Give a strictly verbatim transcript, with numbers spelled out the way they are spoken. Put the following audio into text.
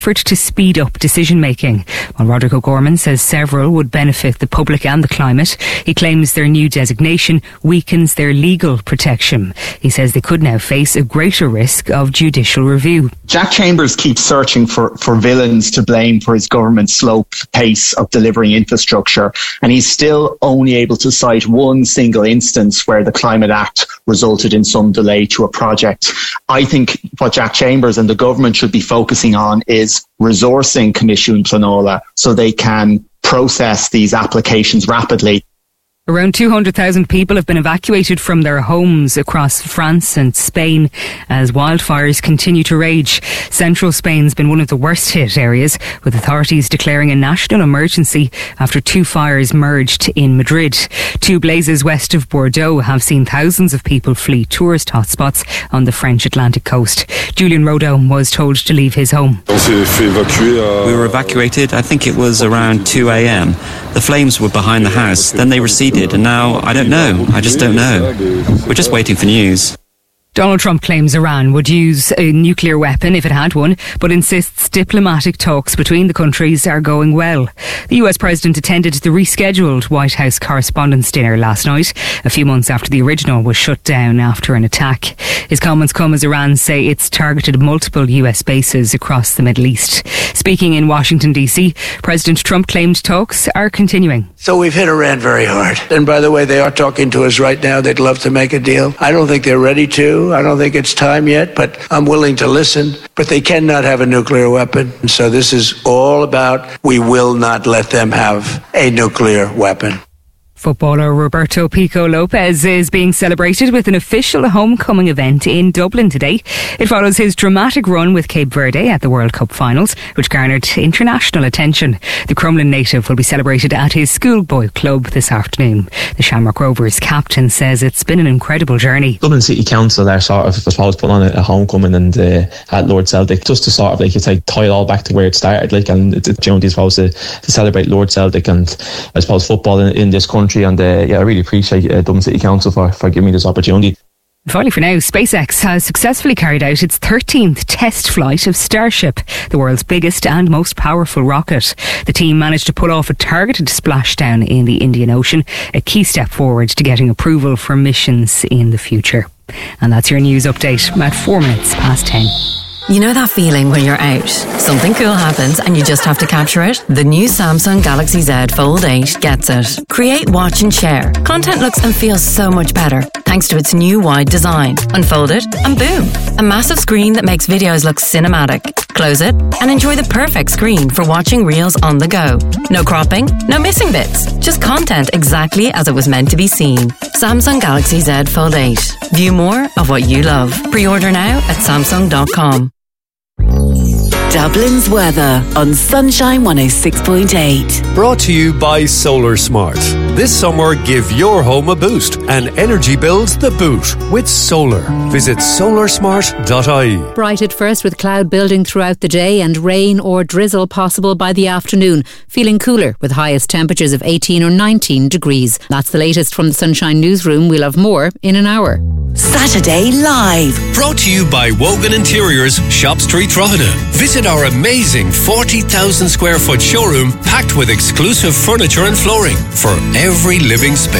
effort to speed up decision making. While Roderick O'Gorman says several would benefit the public and the climate, he claims their new designation weakens their legal protection. He says they could now face a greater risk of judicial review. Jack Chambers keeps searching for, for villains to blame for his government's slow pace of delivering infrastructure, and he's still only able to cite one single instance where the Climate Act resulted in some delay to a project. I think what Jack Chambers and the government should be focusing on is resourcing Comisiún Pleanála so they can process these applications rapidly. Around two hundred thousand people have been evacuated from their homes across France and Spain as wildfires continue to rage. Central Spain's been one of the worst hit areas, with authorities declaring a national emergency after two fires merged in Madrid. Two blazes west of Bordeaux have seen thousands of people flee tourist hotspots on the French Atlantic coast. Julian Rodeau was told to leave his home. We were evacuated, I think it was around two a.m. The flames were behind the house, then they receded, and now I don't know. I just don't know. We're just waiting for news. Donald Trump claims Iran would use a nuclear weapon if it had one, but insists diplomatic talks between the countries are going well. The U S president attended the rescheduled White House Correspondents' Dinner last night, a few months after the original was shut down after an attack. His comments come as Iran say it's targeted multiple U S bases across the Middle East. Speaking in Washington, D C, President Trump claimed talks are continuing. So we've hit Iran very hard. And by the way, they are talking to us right now. They'd love to make a deal. I don't think they're ready to. I don't think it's time yet, but I'm willing to listen. But they cannot have a nuclear weapon. So this is all about we will not let them have a nuclear weapon. Footballer Roberto Pico Lopez is being celebrated with an official homecoming event in Dublin today. It follows his dramatic run with Cape Verde at the World Cup finals, which garnered international attention. The Crumlin native will be celebrated at his schoolboy club this afternoon. The Shamrock Rovers captain says it's been an incredible journey. Dublin City Council are sort of, I suppose, put on a, a homecoming and uh, at Lord Celtic, just to sort of like, it's like tie it all back to where it started, like, and it's, it's, you know, they're supposed to, to celebrate Lord Celtic and I suppose football in, in this country. And uh, yeah, I really appreciate uh, Dublin City Council for, for giving me this opportunity. Finally for now, SpaceX has successfully carried out its thirteenth test flight of Starship, the world's biggest and most powerful rocket. The team managed to pull off a targeted splashdown in the Indian Ocean, a key step forward to getting approval for missions in the future. And that's your news update at four minutes past ten. You know that feeling when you're out, something cool happens and you just have to capture it? The new Samsung Galaxy Z Fold eight gets it. Create, watch and share. Content looks and feels so much better thanks to its new wide design. Unfold it and boom, a massive screen that makes videos look cinematic. Close it and enjoy the perfect screen for watching reels on the go. No cropping, no missing bits, just content exactly as it was meant to be seen. Samsung Galaxy Z Fold eight. View more of what you love. Pre-order now at samsung dot com. Dublin's weather on Sunshine one oh six point eight. Brought to you by Solar Smart. This summer, give your home a boost and energy bills the boot with solar. Visit solar smart dot I E. Bright at first with cloud building throughout the day and rain or drizzle possible by the afternoon. Feeling cooler with highest temperatures of eighteen or nineteen degrees. That's the latest from the Sunshine Newsroom. We'll have more in an hour. Saturday Live. Brought to you by Wogan Interiors, Shop Street, Drogheda. Visit our amazing forty thousand square foot showroom packed with exclusive furniture and flooring for every living space.